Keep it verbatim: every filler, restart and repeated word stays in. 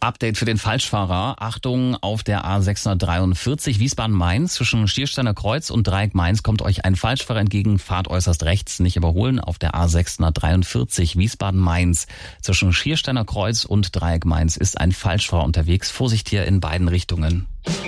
Update für den Falschfahrer. Achtung, auf der A sechshundertdreiundvierzig Wiesbaden-Mainz zwischen Stiersteiner Kreuz und Dreieck Mainz kommt euch ein Falschfahrer entgegen. Fahrt äußerst rechts, nicht überholen. Auf der A sechshundertdreiundvierzig Wiesbaden-Mainz zwischen Schiersteiner Kreuz und Dreieck Mainz ist ein Falschfahrer unterwegs. Vorsicht hier in beiden Richtungen.